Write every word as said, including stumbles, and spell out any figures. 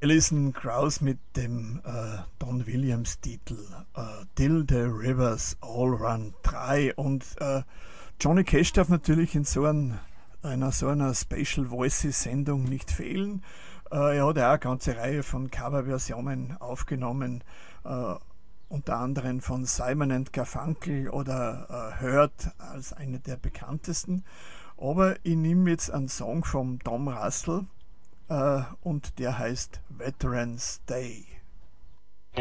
Alison Krauss mit dem äh, Don Williams Titel äh, Till the Rivers All Run Dry. Und äh, Johnny Cash darf natürlich in so ein, einer so einer Special Voices Sendung nicht fehlen. Äh, er hat ja auch eine ganze Reihe von Coverversionen aufgenommen, äh, unter anderem von Simon and Garfunkel oder äh, Hurt als eine der bekanntesten. Aber ich nehme jetzt einen Song von Tom Russell, Uh, und der heißt Veterans Day.